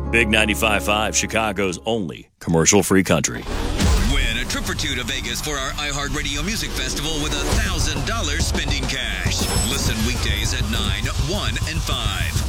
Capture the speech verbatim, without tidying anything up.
Big ninety-five point five, Chicago's only commercial-free country. Win a trip or two to Vegas for our iHeartRadio Music Festival with one thousand dollars spending cash. Listen weekdays at nine, one, and five.